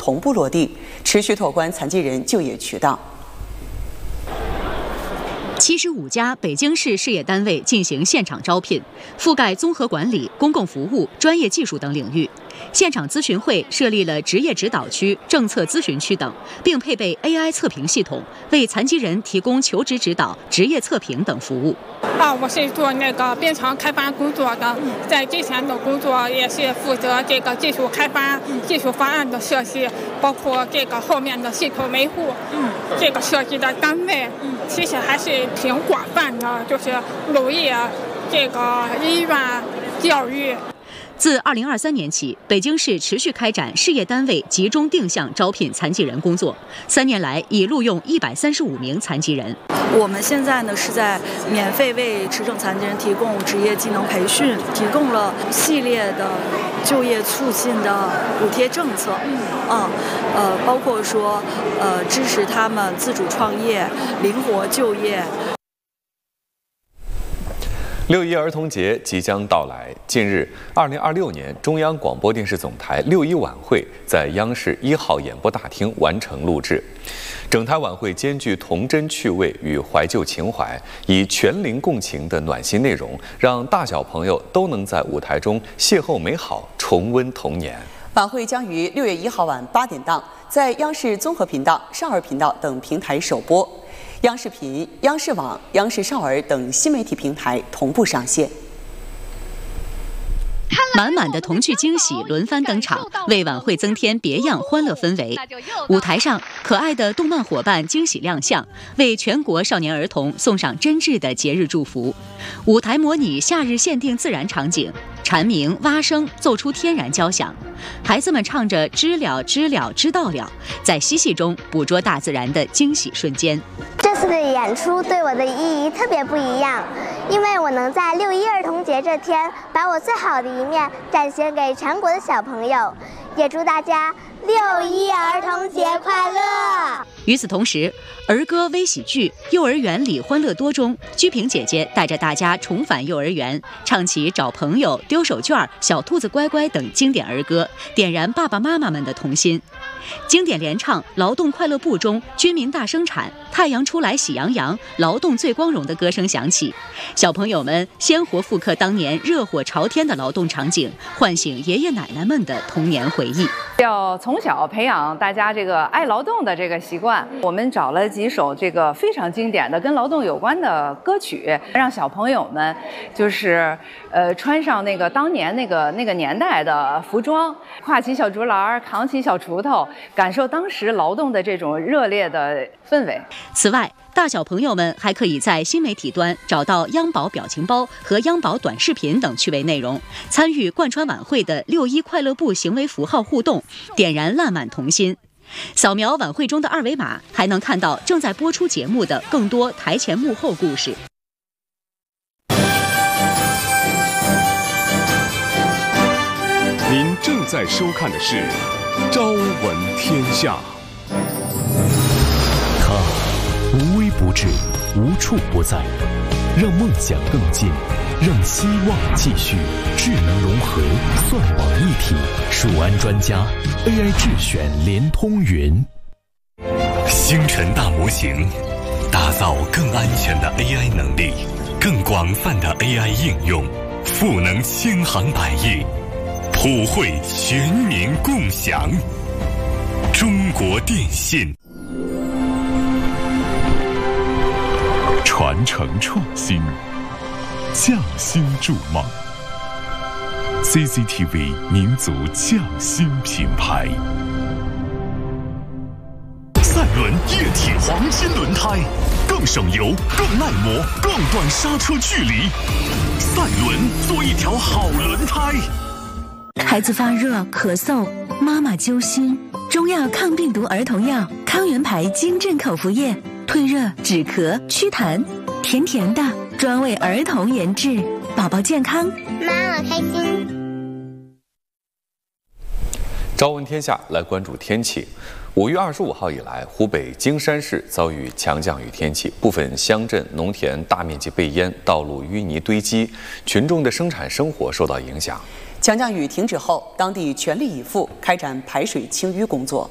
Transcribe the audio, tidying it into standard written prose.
同步落地，持续拓宽残疾人就业渠道。 75家北京市事业单位进行现场招聘，覆盖综合管理、公共服务、专业技术等领域。现场咨询会设立了职业指导区、政策咨询区等，并配备 AI 测评系统，为残疾人提供求职指导、职业测评等服务。 我是做编程开发工作的，在之前的工作也是负责这个技术开发、技术方案的设计，包括这个后面的系统维护。这个涉及的单位其实还是挺广泛的，就是农业、这个医院、教育。 自2023年起，北京市持续开展事业单位集中定向招聘残疾人工作，3年来已录用135名残疾人。 我们现在呢是在免费为持证残疾人提供职业技能培训，提供了系列的就业促进的补贴政策，包括说支持他们自主创业、灵活就业。 6·1儿童节即将到来，近日，2026年中央广播电视总台6·1晚会在央视1号演播大厅完成录制。整台晚会兼具童真趣味与怀旧情怀，以全龄共情的暖心内容，让大小朋友都能在舞台中邂逅美好，重温童年。 晚会将于6月1号晚8点档在央视综合频道、少儿频道等平台首播。央视频、央视网、央视少儿等新媒体平台同步上线。 满满的童趣惊喜轮番登场，为晚会增添别样欢乐氛围。舞台上，可爱的动漫伙伴惊喜亮相，为全国少年儿童送上真挚的节日祝福。舞台模拟夏日限定自然场景，蝉鸣、蛙声奏出天然交响，孩子们唱着知了知了知道了，在嬉戏中捕捉大自然的惊喜瞬间。 这次的演出对我的意义特别不一样，因为我能在6·1儿童节这天把我最好的一面展现给全国的小朋友，也祝大家6·1儿童节快乐。 与此同时，儿歌微喜剧《幼儿园里欢乐多》中，鞠萍姐姐带着大家重返幼儿园，唱起找朋友、丢手绢、小兔子乖乖等经典儿歌，点燃爸爸妈妈们的童心。经典联唱《劳动快乐部》中军民大生产、太阳出来喜洋洋、劳动最光荣的歌声响起，小朋友们鲜活复刻当年热火朝天的劳动场景，唤醒爷爷奶奶们的童年回忆。 要从小培养大家这个爱劳动的这个习惯，我们找了几首这个非常经典的跟劳动有关的歌曲，让小朋友们就是穿上那个当年那个年代的服装，挎起小竹篮，扛起小锄头，感受当时劳动的这种热烈的氛围。 此外，大小朋友们还可以在新媒体端找到央宝表情包和央宝短视频等趣味内容，参与贯穿晚会的6·1快乐部行为符号互动，点燃烂漫童心。扫描晚会中的2维码，还能看到正在播出节目的更多台前幕后故事。 您正在收看的是《朝闻天下》。 它无微不至，无处不在，让梦想更近，让希望继续。智能融合，算网一体，数安专家 AI 智选联通云。 星辰大模型，打造更安全的 AI 能力，更广泛的 AI 应用，赋能千行百业，普惠全民共享。中国电信。 传承创新，匠心筑梦。CCTV 民族匠心品牌。赛轮液体黄金轮胎，更省油、更耐磨、更短刹车距离。赛轮做一条好轮胎。 孩子发热、咳嗽，妈妈揪心。中药抗病毒儿童药康源牌金镇口服液，退热、止咳、祛痰，甜甜的，专为儿童研制，宝宝健康， 妈妈开心。 朝闻天下，来关注天气。5月25号以来，湖北荆山市遭遇强降雨天气，部分乡镇、农田大面积被淹，道路淤泥堆积，群众的生产生活受到影响。 强降雨停止后，当地全力以赴开展排水清淤工作。